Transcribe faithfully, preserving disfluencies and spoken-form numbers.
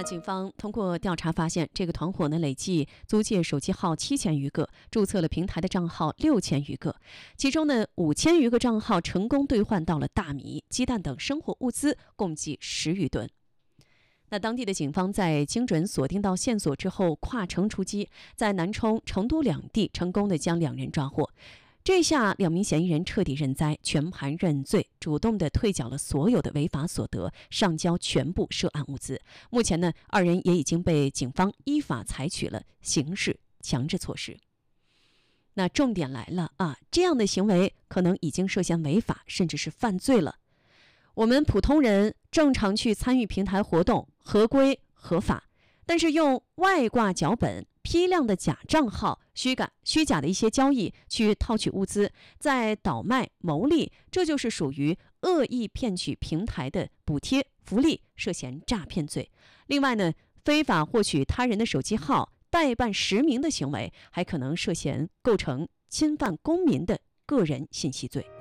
警方通过调查发现，这个团伙呢累计租借手机号七千余个，注册了平台的账号六千余个，其中呢五千余个账号成功兑换到了大米、鸡蛋等生活物资，共计十余吨。那当地的警方在精准锁定到线索之后，跨城出击，在南充、成都两地成功的将两人抓获。这下两名嫌疑人彻底认栽，全盘认罪，主动的退缴了所有的违法所得，上交全部涉案物资。目前呢，二人也已经被警方依法采取了刑事强制措施。那重点来了啊，这样的行为可能已经涉嫌违法，甚至是犯罪了。我们普通人正常去参与平台活动，合规合法，但是用外挂脚本、批量的假账号、虚假虚假的一些交易去套取物资，再倒卖牟利，这就是属于恶意骗取平台的补贴福利，涉嫌诈骗罪。另外呢，非法获取他人的手机号、代办实名的行为，还可能涉嫌构成侵犯公民的个人信息罪。